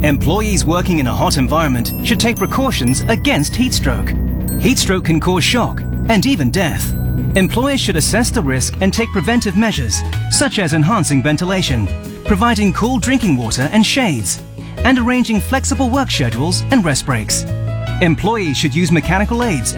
Employees working in a hot environment should take precautions against heat stroke. Heat stroke can cause shock and even death. Employers should assess the risk and take preventive measures, such as enhancing ventilation, providing cool drinking water and shades, and arranging flexible work schedules and rest breaks. Employees should use mechanical aids